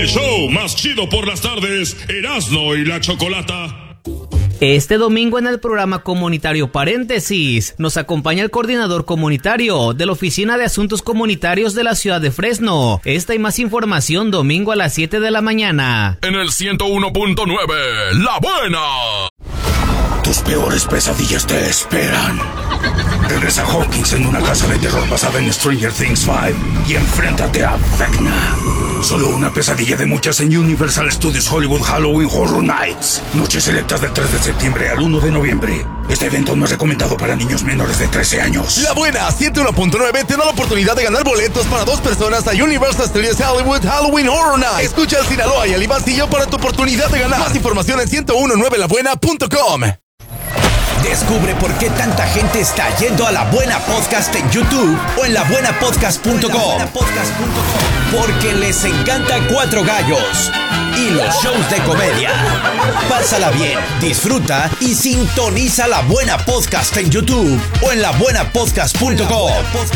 El show más chido por las tardes, Erasmo y la Chocolata. Este domingo en el programa comunitario Paréntesis nos acompaña el coordinador comunitario de la Oficina de Asuntos Comunitarios de la ciudad de Fresno. Esta y más información domingo a las 7 de la mañana. En el 101.9, La Buena. Tus peores pesadillas te esperan. Regresa Hawkins en una casa de terror basada en Stranger Things 5 y enfréntate a Vecna. Solo una pesadilla de muchas en Universal Studios Hollywood Halloween Horror Nights. Noches selectas del 3 de septiembre al 1 de noviembre. Este evento no es recomendado para niños menores de 13 años. La Buena 101.9 te da la oportunidad de ganar boletos para 2 personas a Universal Studios Hollywood Halloween Horror Nights. Escucha al Sinaloa y al Ibancillo para tu oportunidad de ganar. Más información en 1019labuena.com. Descubre por qué tanta gente está yendo a La Buena Podcast en YouTube o en labuenapodcast.com. Porque les encanta Cuatro Gallos y los shows de comedia. Pásala bien, disfruta y sintoniza La Buena Podcast en YouTube o en labuenapodcast.com.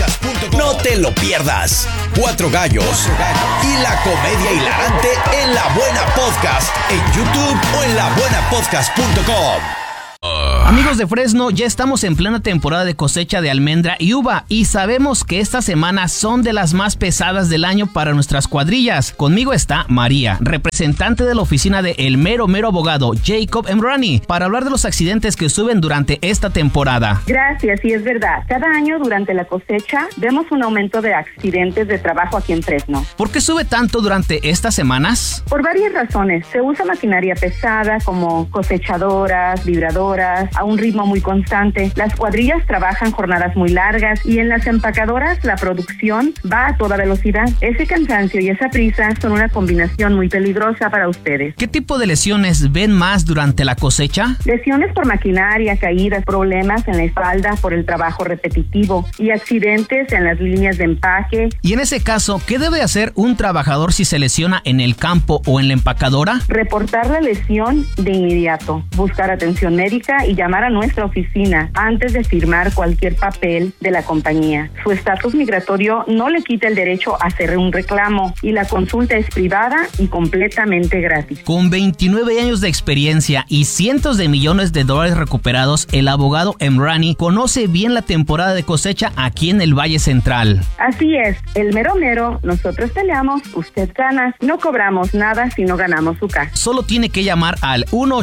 No te lo pierdas. Cuatro Gallos y la comedia hilarante en La Buena Podcast en YouTube o en labuenapodcast.com. Amigos de Fresno, ya estamos en plena temporada de cosecha de almendra y uva y sabemos que estas semanas son de las más pesadas del año para nuestras cuadrillas. Conmigo está María, representante de la oficina de el mero abogado Jacob Emrani, para hablar de los accidentes que suben durante esta temporada. Gracias, y es verdad. Cada año durante la cosecha vemos un aumento de accidentes de trabajo aquí en Fresno. ¿Por qué sube tanto durante estas semanas? Por varias razones. Se usa maquinaria pesada como cosechadoras, vibradoras, a un ritmo muy constante. Las cuadrillas trabajan jornadas muy largas y en las empacadoras la producción va a toda velocidad. Ese cansancio y esa prisa son una combinación muy peligrosa para ustedes. ¿Qué tipo de lesiones ven más durante la cosecha? Lesiones por maquinaria, caídas, problemas en la espalda por el trabajo repetitivo y accidentes en las líneas de empaque. Y en ese caso, ¿qué debe hacer un trabajador si se lesiona en el campo o en la empacadora? Reportar la lesión de inmediato, buscar atención médica y llamar a nuestra oficina antes de firmar cualquier papel de la compañía. Su estatus migratorio no le quita el derecho a hacer un reclamo y la consulta es privada y completamente gratis. Con 29 años de experiencia y cientos de millones de dólares recuperados, el abogado Emrani conoce bien la temporada de cosecha aquí en el Valle Central. Así es, el mero, nosotros peleamos, usted gana, no cobramos nada si no ganamos su caso. Solo tiene que llamar al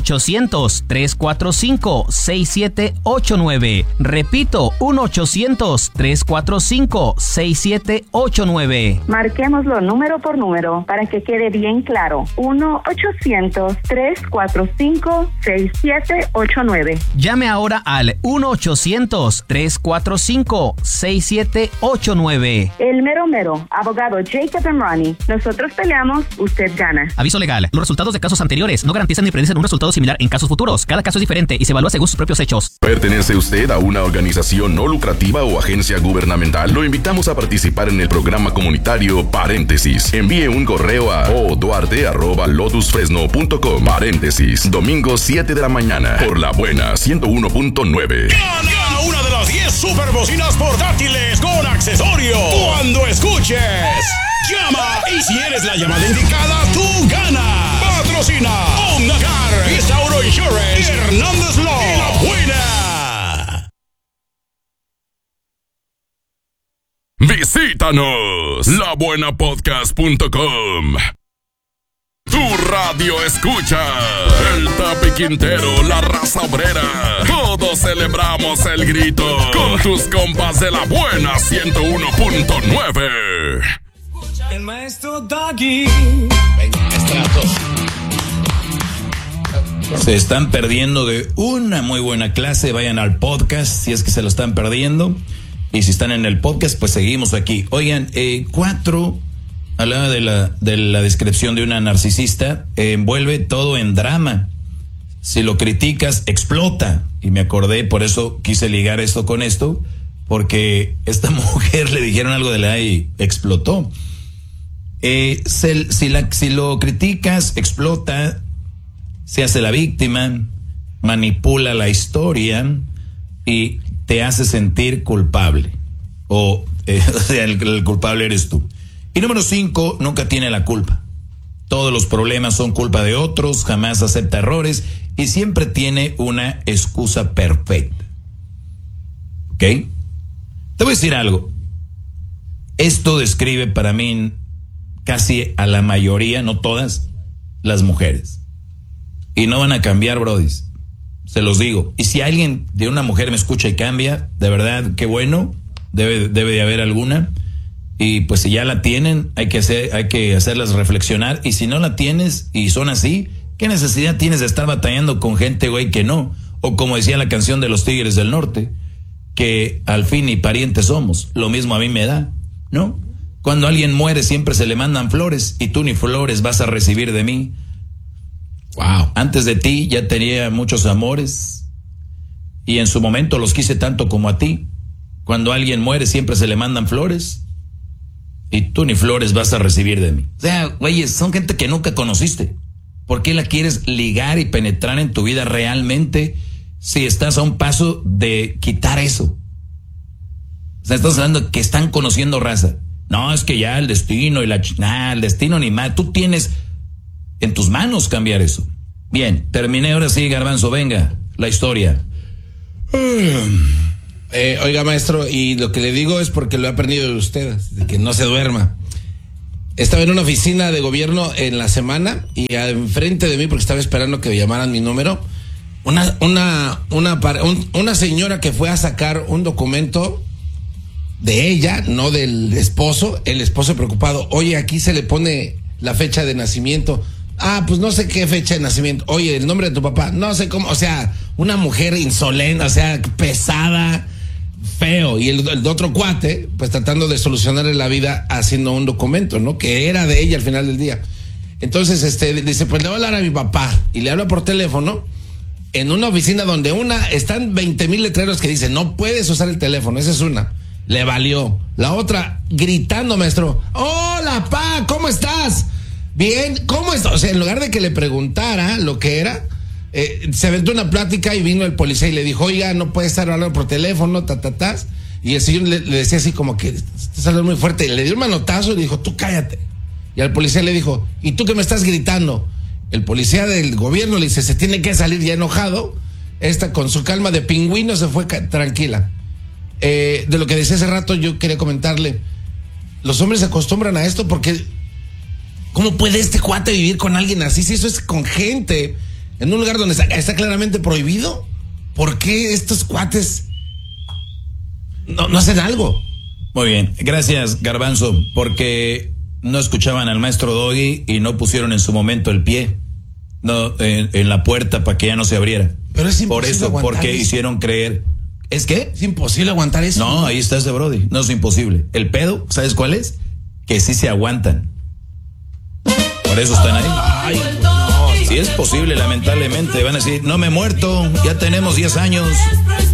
1-800-345-6789. Repito, 1-800-345-6789. Marquémoslo número por número para que quede bien claro. 1-800-345-6789. Llame ahora al 1-800-345-6789. El mero, abogado Jacob Emrani. Nosotros peleamos, usted gana. Aviso legal. Los resultados de casos anteriores no garantizan ni predicen un resultado similar en casos futuros. Cada caso es diferente y se evalúa según sus propios hechos. ¿Pertenece usted a una organización no lucrativa o agencia gubernamental? Lo invitamos a participar en el programa comunitario Paréntesis. Envíe un correo a oduarte@lotusfresno.com. Paréntesis. Domingo 7 de la mañana por La Buena 101.9. Gana una de las 10 superbocinas portátiles con accesorio cuando escuches. Llama y si eres la llamada indicada, tú ganas. Patrocina Honda Car, Isauro Insurance, Hernández Law y La Buena. Visítanos, labuenapodcast.com. Tu radio escucha, el Tapi Quintero, la raza obrera. Todos celebramos el grito con tus compas de La Buena 101.9. El maestro Doggy. Se están perdiendo de una muy buena clase. Vayan al podcast si es que se lo están perdiendo. Y si están en el podcast, pues seguimos aquí. Oigan, 4 hablaba de la descripción de una narcisista. Envuelve todo en drama. Si lo criticas, explota. Y me acordé, por eso quise ligar esto con esto, porque esta mujer le dijeron algo de la y explotó. Si lo criticas, explota, se hace la víctima, manipula la historia y te hace sentir culpable. O sea, el culpable eres tú. Y número 5, nunca tiene la culpa. todos los problemas son culpa de otros, jamás acepta errores y siempre tiene una excusa perfecta. ¿Ok? Te voy a decir algo. Esto describe para mí casi a la mayoría, no todas, las mujeres. Y no van a cambiar, brodis. Se los digo. Y si alguien de una mujer me escucha y cambia, de verdad, qué bueno. Debe de haber alguna. Y pues si ya la tienen, hay que hacerlas reflexionar. Y si no la tienes y son así, ¿qué necesidad tienes de estar batallando con gente, güey, que no? O como decía la canción de los Tigres del Norte, que al fin ni parientes somos. Lo mismo a mí me da, ¿no? Cuando alguien muere siempre se le mandan flores y tú ni flores vas a recibir de mí. Wow. Antes de ti ya tenía muchos amores y en su momento los quise tanto como a ti. Cuando alguien muere siempre se le mandan flores y tú ni flores vas a recibir de mí. O sea, güeyes, son gente que nunca conociste. ¿Por qué la quieres ligar y penetrar en tu vida realmente si estás a un paso de quitar eso? O sea, estás hablando de que están conociendo raza. No, es que ya el destino y el destino ni más. Tú tienes en tus manos cambiar eso. Bien, terminé, ahora sí, Garbanzo, venga, la historia. Oiga, maestro, y lo que le digo es porque lo he aprendido de usted, de que no se duerma. Estaba en una oficina de gobierno en la semana y enfrente de mí, porque estaba esperando que me llamaran mi número, una señora que fue a sacar un documento de ella, no del esposo, el esposo preocupado. Oye, aquí se le pone la fecha de nacimiento. Ah, pues no sé qué fecha de nacimiento. Oye, el nombre de tu papá, no sé cómo. O sea, una mujer insolente, o sea, pesada, feo. Y el otro cuate, pues tratando de solucionarle la vida haciendo un documento, ¿no? Que era de ella al final del día. Entonces, dice, pues le voy a hablar a mi papá. Y le habla por teléfono en una oficina donde están 20,000 letreros que dicen, no puedes usar el teléfono. Esa es una. Le valió. La otra, gritando, maestro. Hola, pa, ¿cómo estás? Bien, ¿cómo estás? O sea, en lugar de que le preguntara lo que era, se aventó una plática y vino el policía y le dijo, oiga, no puede estar hablando por teléfono, Y el señor le decía así como que estás hablando muy fuerte. Y le dio un manotazo y le dijo, tú cállate. Y al policía le dijo, ¿y tú qué me estás gritando? El policía del gobierno le dice, se tiene que salir ya enojado. Esta con su calma de pingüino se fue tranquila. De lo que decía hace rato, yo quería comentarle, los hombres se acostumbran a esto porque ¿cómo puede este cuate vivir con alguien así? Si eso es con gente en un lugar donde está claramente prohibido, ¿por qué estos cuates no hacen algo? Muy bien, gracias, Garbanzo, porque no escuchaban al maestro Doggy y no pusieron en su momento el pie en la puerta para que ya no se abriera. Pero es imposible. Por eso, porque hicieron creer. ¿Es qué? Es imposible aguantar eso. No, ahí está ese Brody. No es imposible. El pedo, ¿sabes cuál es? Que sí se aguantan. Por eso están ahí. Ay, no. Si es posible, lamentablemente, van a decir, no me he muerto, ya tenemos 10 años.